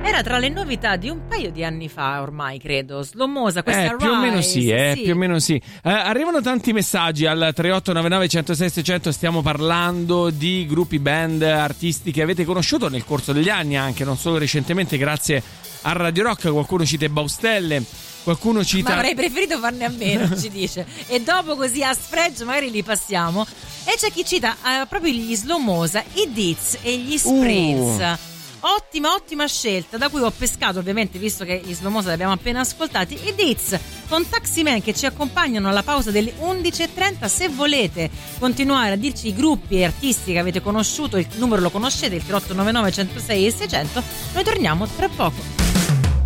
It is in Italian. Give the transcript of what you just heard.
Era tra le novità di un paio di anni fa ormai, credo. Slomosa, questa più o meno Rise, sì, più o meno sì. Arrivano tanti messaggi al 3899 106 600. Stiamo parlando di gruppi, band, artisti che avete conosciuto nel corso degli anni, anche non solo recentemente grazie a Radio Rock. Qualcuno cita i Baustelle, qualcuno cita... Ma avrei preferito farne a meno, ci dice. E dopo così a sfregio magari li passiamo. E c'è chi cita proprio gli Slomosa, i Deeds e gli Spritz. Ottima scelta, da cui ho pescato, ovviamente, visto che gli Slomosa li abbiamo appena ascoltati, i Deeds con Taxi Man, che ci accompagnano alla pausa delle 11.30. Se volete continuare a dirci i gruppi e artisti che avete conosciuto, il numero lo conoscete, il 3899 106 e 600. Noi torniamo tra poco.